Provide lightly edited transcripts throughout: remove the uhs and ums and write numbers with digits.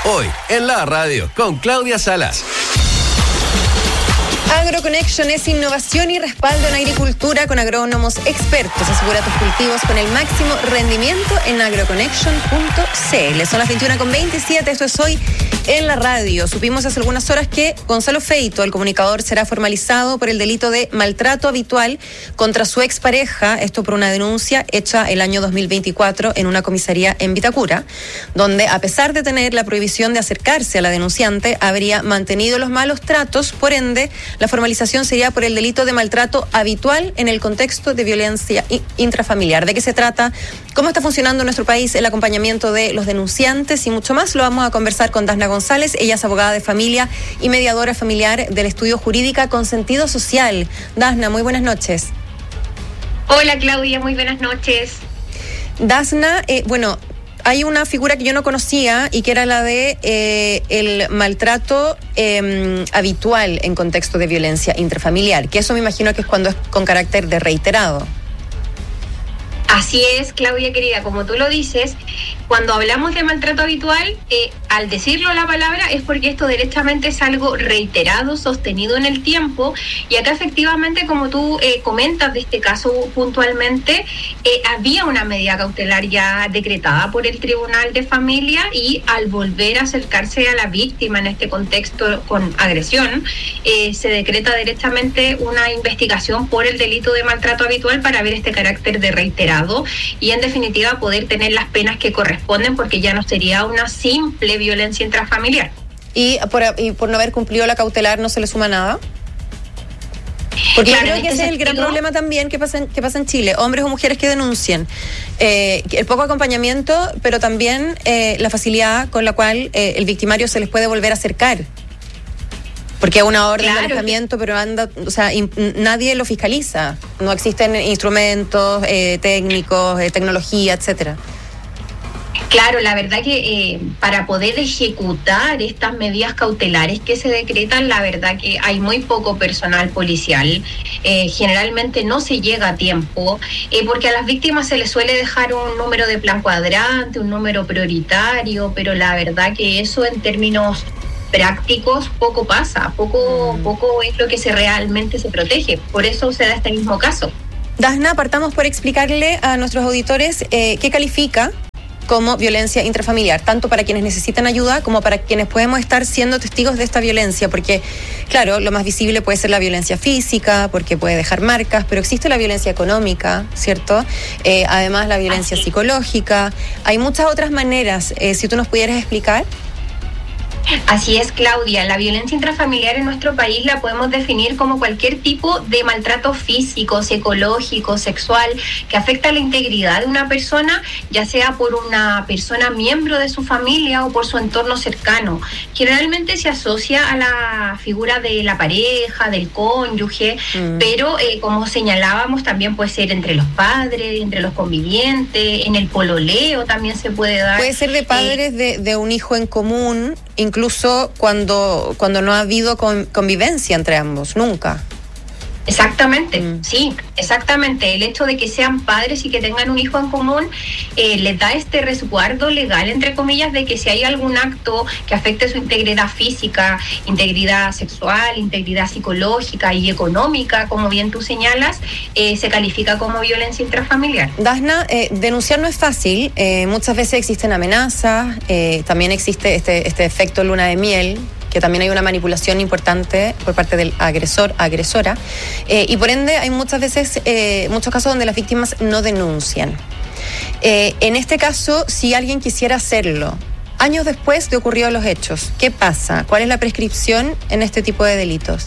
Hoy, en la radio, con Claudia Salas. AgroConnection es innovación y respaldo en agricultura con agrónomos expertos. Asegura tus cultivos con el máximo rendimiento en agroconnection.cl. Son las 21:27, esto es Hoy en la radio. Supimos hace algunas horas que Gonzalo Feito, el comunicador, será formalizado por el delito de maltrato habitual contra su expareja, esto por una denuncia hecha el año 2024 en una comisaría en Vitacura, donde a pesar de tener la prohibición de acercarse a la denunciante, habría mantenido los malos tratos. Por ende, la formalización sería por el delito de maltrato habitual en el contexto de violencia intrafamiliar. ¿De qué se trata? ¿Cómo está funcionando en nuestro país el acompañamiento de los denunciantes? Y mucho más lo vamos a conversar con Dasna González. Ella es abogada de familia y mediadora familiar del Estudio Jurídica con Sentido Social. Dasna, muy buenas noches. Hola Claudia, muy buenas noches. Dasna, hay una figura que yo no conocía y que era la de el maltrato habitual en contexto de violencia intrafamiliar, que eso me imagino que es cuando es con carácter de reiterado. Así es, Claudia querida, como tú lo dices, cuando hablamos de maltrato habitual, al decirlo la palabra es porque esto derechamente es algo reiterado, sostenido en el tiempo, y acá efectivamente, como tú comentas de este caso puntualmente, había una medida cautelar ya decretada por el Tribunal de Familia, y al volver a acercarse a la víctima en este contexto con agresión, se decreta derechamente una investigación por el delito de maltrato habitual para ver este carácter de reiterado y en definitiva poder tener las penas que corresponden, porque ya no sería una simple violencia intrafamiliar. ¿Y por no haber cumplido la cautelar no se le suma nada? Porque claro, yo creo que ese es el gran problema también que pasa en Chile. Hombres o mujeres que denuncian. El poco acompañamiento, pero también la facilidad con la cual el victimario se les puede volver a acercar. Porque es una orden de alejamiento, pero nadie lo fiscaliza. No existen instrumentos técnicos, tecnología, etcétera. Claro, la verdad que para poder ejecutar estas medidas cautelares que se decretan, la verdad que hay muy poco personal policial. Generalmente no se llega a tiempo, porque a las víctimas se les suele dejar un número de plan cuadrante, un número prioritario, pero la verdad que eso en términos prácticos poco pasa, poco es lo que realmente se protege. Por eso se da este mismo caso. Dasna, partamos por explicarle a nuestros auditores qué califica como violencia intrafamiliar, tanto para quienes necesitan ayuda como para quienes podemos estar siendo testigos de esta violencia, porque, claro, lo más visible puede ser la violencia física, porque puede dejar marcas, pero existe la violencia económica, ¿cierto? Además, la violencia psicológica. Hay muchas otras maneras, si tú nos pudieras explicar. Así es, Claudia. La violencia intrafamiliar en nuestro país la podemos definir como cualquier tipo de maltrato físico, psicológico, sexual, que afecta la integridad de una persona, ya sea por una persona miembro de su familia o por su entorno cercano. Generalmente se asocia a la figura de la pareja, del cónyuge, pero como señalábamos, también puede ser entre los padres, entre los convivientes, en el pololeo también se puede dar. Puede ser de padres de un hijo en común, incluso cuando no ha habido convivencia entre ambos, nunca. Exactamente, sí, exactamente. El hecho de que sean padres y que tengan un hijo en común les da este resguardo legal, entre comillas, de que si hay algún acto que afecte su integridad física, integridad sexual, integridad psicológica y económica, como bien tú señalas, se califica como violencia intrafamiliar. Dasna, denunciar no es fácil. Muchas veces existen amenazas, también existe este efecto luna de miel, que también hay una manipulación importante por parte del agresora, y por ende hay muchos casos donde las víctimas no denuncian. En este caso, si alguien quisiera hacerlo, años después de ocurridos los hechos, ¿qué pasa? ¿Cuál es la prescripción en este tipo de delitos?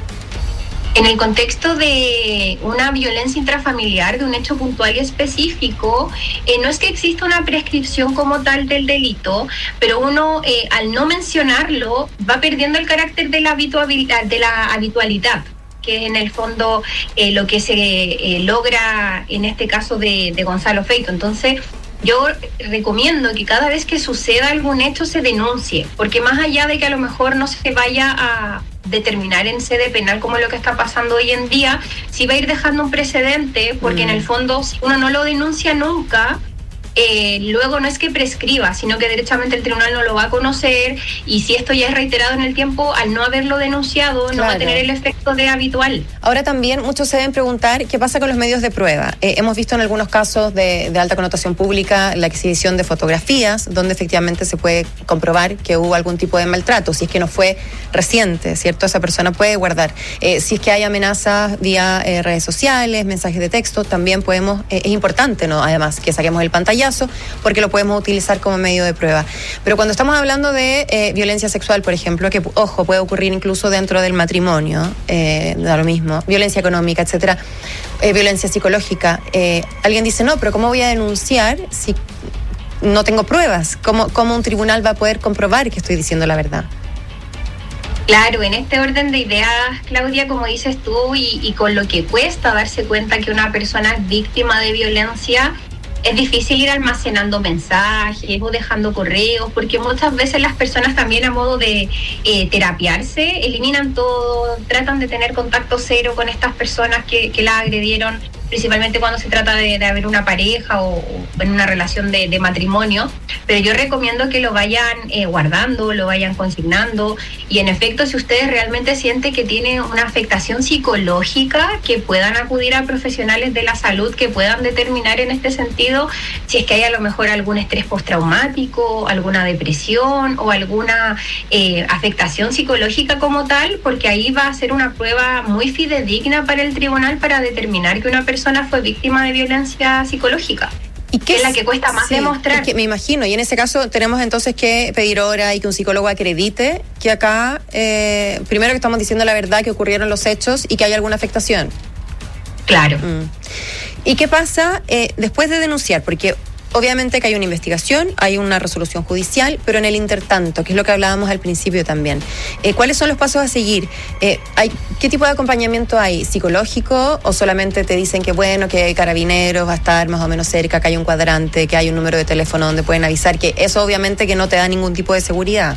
En el contexto de una violencia intrafamiliar, de un hecho puntual y específico, no es que exista una prescripción como tal del delito, pero uno, al no mencionarlo, va perdiendo el carácter de la habitualidad, que es en el fondo lo que se logra en este caso de Gonzalo Feito. Entonces, yo recomiendo que cada vez que suceda algún hecho se denuncie, porque más allá de que a lo mejor no se vaya a determinar en sede penal como lo que está pasando hoy en día, sí va a ir dejando un precedente, porque en el fondo si uno no lo denuncia nunca, luego no es que prescriba, sino que derechamente el tribunal no lo va a conocer, y si esto ya es reiterado en el tiempo, al no haberlo denunciado, no va a tener el efecto de habitual. Ahora también muchos se deben preguntar qué pasa con los medios de prueba. Hemos visto en algunos casos de alta connotación pública la exhibición de fotografías donde efectivamente se puede comprobar que hubo algún tipo de maltrato, si es que no fue reciente, ¿cierto? Esa persona puede guardar. Si es que hay amenazas vía redes sociales, mensajes de texto, también podemos, es importante, ¿no? Además, que saquemos el pantallazo porque lo podemos utilizar como medio de prueba. Pero cuando estamos hablando de violencia sexual, por ejemplo, que, ojo, puede ocurrir incluso dentro del matrimonio, da lo mismo, violencia económica, etcétera, violencia psicológica, alguien dice, no, pero ¿cómo voy a denunciar si no tengo pruebas? ¿Cómo un tribunal va a poder comprobar que estoy diciendo la verdad? Claro, en este orden de ideas, Claudia, como dices tú, y con lo que cuesta darse cuenta que una persona es víctima de violencia, es difícil ir almacenando mensajes o dejando correos, porque muchas veces las personas también, a modo de terapiarse, eliminan todo, tratan de tener contacto cero con estas personas que la agredieron, principalmente cuando se trata de haber una pareja o en una relación de matrimonio. Pero yo recomiendo que lo vayan guardando, lo vayan consignando, y en efecto, si ustedes realmente sienten que tienen una afectación psicológica, que puedan acudir a profesionales de la salud que puedan determinar en este sentido si es que hay a lo mejor algún estrés postraumático, alguna depresión o alguna afectación psicológica como tal, porque ahí va a ser una prueba muy fidedigna para el tribunal para determinar que una persona fue víctima de violencia psicológica. ¿Y qué es la que cuesta más demostrar? Es que me imagino, y en ese caso tenemos entonces que pedir hora y que un psicólogo acredite que acá, primero que estamos diciendo la verdad, que ocurrieron los hechos y que hay alguna afectación. Claro. ¿Y qué pasa después de denunciar? Porque obviamente que hay una investigación, hay una resolución judicial, pero en el intertanto, que es lo que hablábamos al principio también, ¿cuáles son los pasos a seguir? ¿Qué tipo de acompañamiento hay? ¿Psicológico o solamente te dicen que bueno, que Carabineros va a estar más o menos cerca, que hay un cuadrante, que hay un número de teléfono donde pueden avisar, que eso obviamente que no te da ningún tipo de seguridad?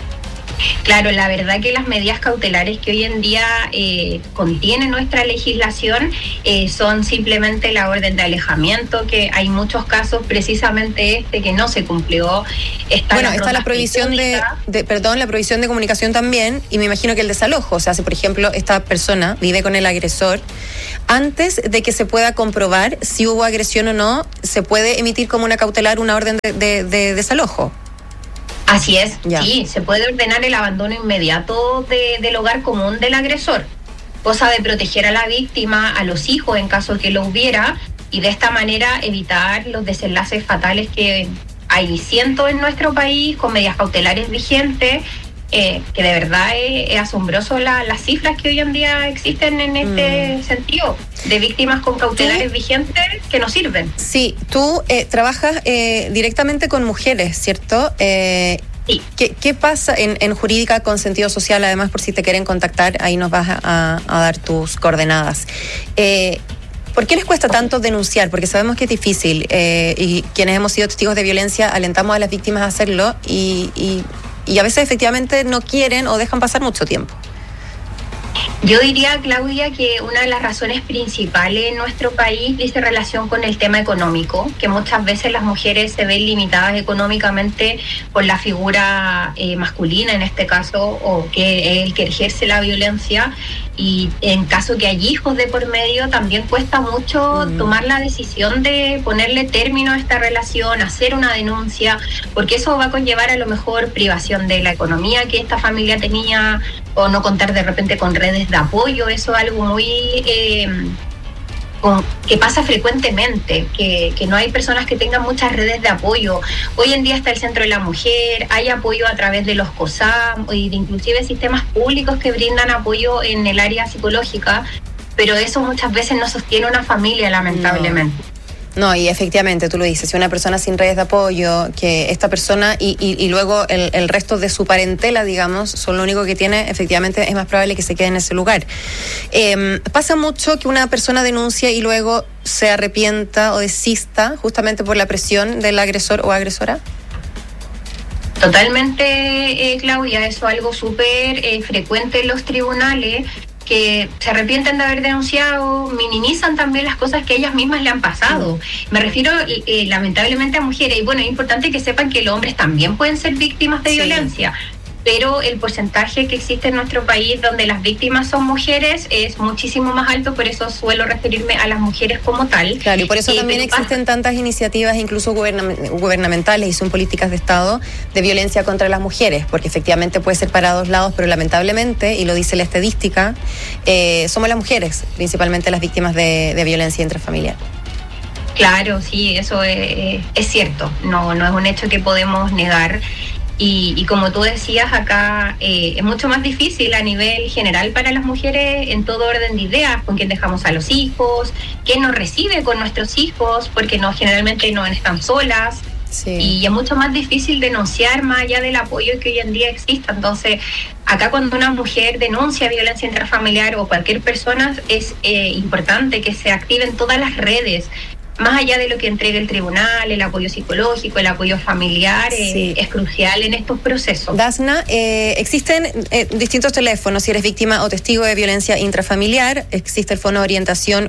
Claro, la verdad que las medidas cautelares que hoy en día contiene nuestra legislación son simplemente la orden de alejamiento, que hay muchos casos, precisamente que no se cumplió. Está la prohibición la prohibición de comunicación también, y me imagino que el desalojo, o sea, si por ejemplo esta persona vive con el agresor, antes de que se pueda comprobar si hubo agresión o no, se puede emitir como una cautelar una orden de desalojo. Así es, sí, se puede ordenar el abandono inmediato del hogar común del agresor, cosa de proteger a la víctima, a los hijos en caso que lo hubiera, y de esta manera evitar los desenlaces fatales que hay cientos en nuestro país con medidas cautelares vigentes, que de verdad es asombroso las cifras que hoy en día existen en este sentido, de víctimas con cautelares vigentes que no sirven. Sí, tú trabajas directamente con mujeres, ¿cierto? Sí. ¿Qué pasa en jurídica con sentido social? Además, por si te quieren contactar, ahí nos vas a dar tus coordenadas. ¿Por qué les cuesta tanto denunciar? Porque sabemos que es difícil, y quienes hemos sido testigos de violencia alentamos a las víctimas a hacerlo, y a veces efectivamente no quieren o dejan pasar mucho tiempo. Yo diría, Claudia, que una de las razones principales en nuestro país dice relación con el tema económico, que muchas veces las mujeres se ven limitadas económicamente por la figura masculina en este caso, o que es el que ejerce la violencia, y en caso que hay hijos de por medio también cuesta mucho tomar la decisión de ponerle término a esta relación, hacer una denuncia, porque eso va a conllevar a lo mejor privación de la economía que esta familia tenía, o no contar de repente con redes de apoyo. Eso es algo muy que pasa frecuentemente, que no hay personas que tengan muchas redes de apoyo. Hoy en día está el Centro de la Mujer, hay apoyo a través de los COSAM y de inclusive sistemas públicos que brindan apoyo en el área psicológica, pero eso muchas veces no sostiene una familia, lamentablemente. No, y efectivamente, tú lo dices, si una persona sin redes de apoyo, que esta persona y luego el resto de su parentela, digamos, son lo único que tiene, efectivamente es más probable que se quede en ese lugar. Pasa mucho que una persona denuncia y luego se arrepienta o desista justamente por la presión del agresor o agresora. Totalmente, Claudia, eso es algo súper frecuente en los tribunales, que se arrepienten de haber denunciado, minimizan también las cosas que ellas mismas le han pasado. Me refiero lamentablemente a mujeres, y bueno, es importante que sepan que los hombres también pueden ser víctimas de violencia, pero el porcentaje que existe en nuestro país donde las víctimas son mujeres es muchísimo más alto, por eso suelo referirme a las mujeres como tal. Claro, y por eso también existen tantas iniciativas, incluso gubernamentales, y son políticas de Estado de violencia contra las mujeres, porque efectivamente puede ser para dos lados, pero lamentablemente, y lo dice la estadística, somos las mujeres, principalmente las víctimas de violencia intrafamiliar. Claro, sí, eso es cierto, no es un hecho que podemos negar. Y como tú decías, acá es mucho más difícil a nivel general para las mujeres en todo orden de ideas, con quién dejamos a los hijos, quién nos recibe con nuestros hijos, porque generalmente no están solas. Sí. Y es mucho más difícil denunciar más allá del apoyo que hoy en día exista. Entonces, acá cuando una mujer denuncia violencia intrafamiliar o cualquier persona, es importante que se activen todas las redes, más allá de lo que entregue el tribunal, el apoyo psicológico, el apoyo familiar, es crucial en estos procesos. Dasna, existen distintos teléfonos si eres víctima o testigo de violencia intrafamiliar. Existe el Fono de Orientación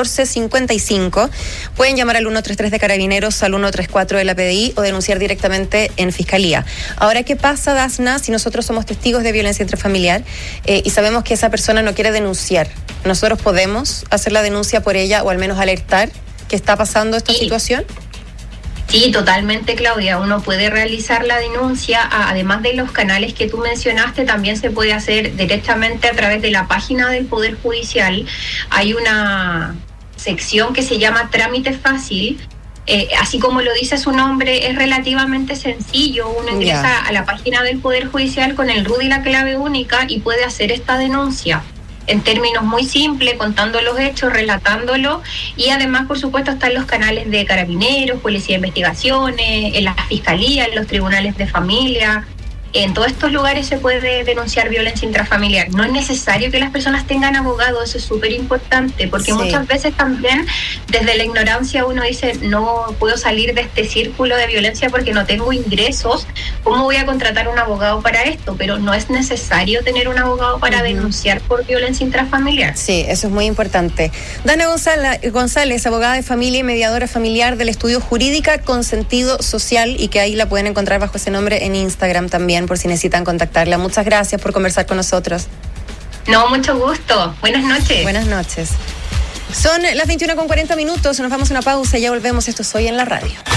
1455. Pueden llamar al 133 de Carabineros, al 134 de la PDI o denunciar directamente en Fiscalía. Ahora, ¿qué pasa, Dasna, si nosotros somos testigos de violencia intrafamiliar y sabemos que esa persona no quiere denunciar? ¿Nosotros podemos hacer la denuncia por ella o al menos alertar que está pasando esta situación? Sí, totalmente, Claudia. Uno puede realizar la denuncia, además de los canales que tú mencionaste, también se puede hacer directamente a través de la página del Poder Judicial. Hay una sección que se llama Trámite Fácil. Así como lo dice su nombre, es relativamente sencillo. Uno ingresa a la página del Poder Judicial con el RUT y la clave única y puede hacer esta denuncia en términos muy simples, contando los hechos, relatándolo, y además, por supuesto, están los canales de Carabineros, Policía de Investigaciones, en la Fiscalía, en los tribunales de familia. En todos estos lugares se puede denunciar violencia intrafamiliar. No es necesario que las personas tengan abogado, eso es súper importante, porque muchas veces también desde la ignorancia uno dice, no puedo salir de este círculo de violencia porque no tengo ingresos, ¿cómo voy a contratar un abogado para esto? Pero no es necesario tener un abogado para denunciar por violencia intrafamiliar. Sí, eso es muy importante. Dana González, abogada de familia y mediadora familiar del Estudio Jurídica con Sentido Social, y que ahí la pueden encontrar bajo ese nombre en Instagram también, por si necesitan contactarla. Muchas gracias por conversar con nosotros. No, mucho gusto. Buenas noches. Buenas noches. Son las 21:40, nos vamos a una pausa y ya volvemos. Esto es Hoy en la Radio.